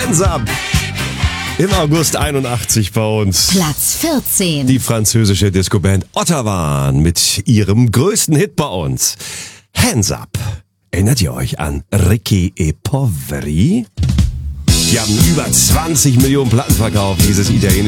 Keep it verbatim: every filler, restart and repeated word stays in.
Hands Up. Im August einundachtzig bei uns. Platz vierzehn. Die französische Discoband Ottawa mit ihrem größten Hit bei uns. Hands Up. Erinnert ihr euch an Ricky e Poveri? Die haben über zwanzig Millionen Platten verkauft, dieses italienische